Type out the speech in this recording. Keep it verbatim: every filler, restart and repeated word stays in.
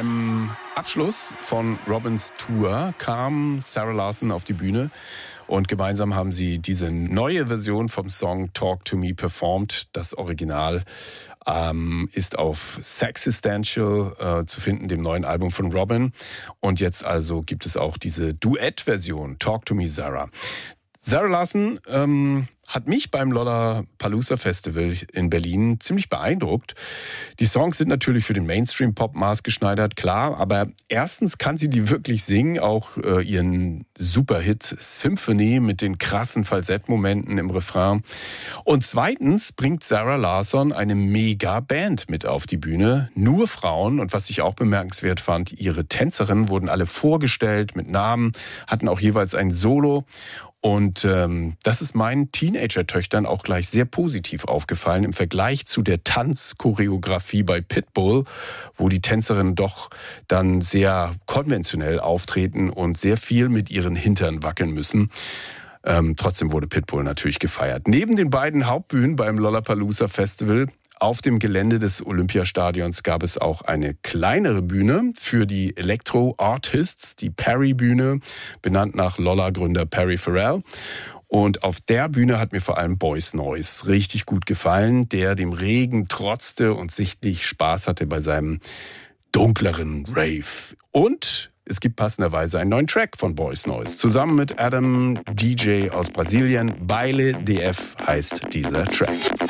Beim Abschluss von Robins Tour kam Sarah Larsson auf die Bühne und gemeinsam haben sie diese neue Version vom Song Talk to Me performt. Das Original ähm, ist auf Sexistential äh, zu finden, dem neuen Album von Robin. Und jetzt also gibt es auch diese Duett-Version Talk to Me Sarah. Sarah Larsson ähm, hat mich beim Lollapalooza Festival in Berlin ziemlich beeindruckt. Die Songs sind natürlich für den Mainstream-Pop maßgeschneidert, klar, aber erstens kann sie die wirklich singen, auch äh, ihren Superhit Symphony mit den krassen Falsettmomenten im Refrain. Und zweitens bringt Sarah Larsson eine Mega-Band mit auf die Bühne, nur Frauen. Und was ich auch bemerkenswert fand, ihre Tänzerinnen wurden alle vorgestellt mit Namen, hatten auch jeweils ein Solo. Und ähm, das ist meinen Teenager-Töchtern auch gleich sehr positiv aufgefallen im Vergleich zu der Tanzchoreografie bei Pitbull, wo die Tänzerinnen doch dann sehr konventionell auftreten und sehr viel mit ihren Hintern wackeln müssen. Ähm, trotzdem wurde Pitbull natürlich gefeiert. Neben den beiden Hauptbühnen beim Lollapalooza Festival auf dem Gelände des Olympiastadions gab es auch eine kleinere Bühne für die Electro-Artists, die Perry-Bühne, benannt nach Lolla-Gründer Perry Farrell. Und auf der Bühne hat mir vor allem Boys Noize richtig gut gefallen, der dem Regen trotzte und sichtlich Spaß hatte bei seinem dunkleren Rave. Und es gibt passenderweise einen neuen Track von Boys Noize. Zusammen mit Adam D J aus Brasilien. Baile D F heißt dieser Track.